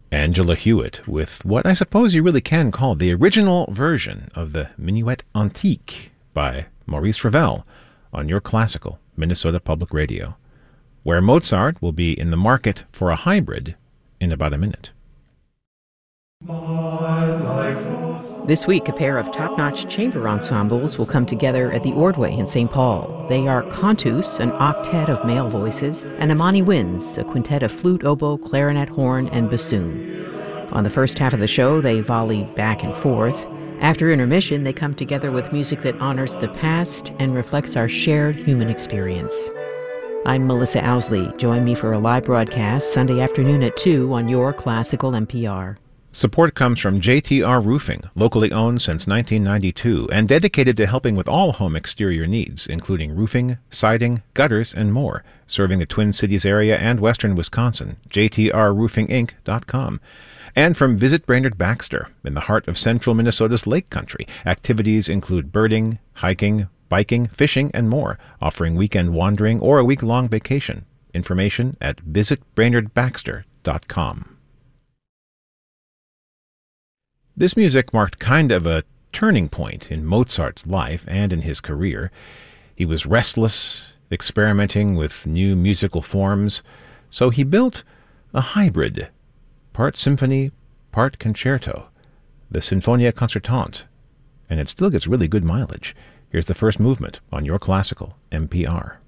Angela Hewitt with what I suppose you really can call the original version of the Minuet Antique by Maurice Ravel on your classical Minnesota Public Radio, where Mozart will be in the market for a hybrid in about a minute. This week, a pair of top-notch chamber ensembles will come together at the Ordway in St. Paul. They are Cantus, an octet of male voices, and Amani Winds, a quintet of flute, oboe, clarinet, horn, and bassoon. On the first half of the show, they volley back and forth. After intermission, they come together with music that honors the past and reflects our shared human experience. I'm Melissa Owsley. Join me for a live broadcast Sunday afternoon at 2 on your classical NPR. Support comes from JTR Roofing, locally owned since 1992 and dedicated to helping with all home exterior needs, including roofing, siding, gutters, and more, serving the Twin Cities area and western Wisconsin. JTRRoofingInc.com. And from Visit Brainerd Baxter, in the heart of central Minnesota's Lake Country. Activities include birding, hiking, biking, fishing, and more, offering weekend wandering or a week-long vacation. Information at visitbrainerdbaxter.com. This music marked kind of a turning point in Mozart's life and in his career. He was restless, experimenting with new musical forms, so he built a hybrid, part symphony, part concerto, the Sinfonia Concertante, and it still gets really good mileage. Here's the first movement on your classical NPR.